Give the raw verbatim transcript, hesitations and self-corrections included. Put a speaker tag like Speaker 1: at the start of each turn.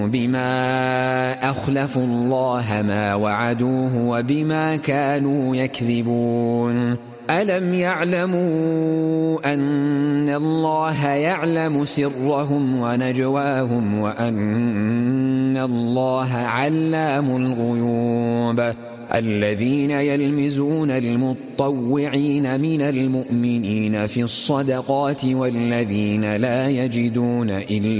Speaker 1: بما أخلفوا الله ما وعدوه وبما كانوا يكذبون ألم يعلموا أن الله يعلم سرهم ونجواهم وأن الله علام الغيوب الذين يلمزون المطوعين من المؤمنين في الصدقات والذين لا يجدون إلا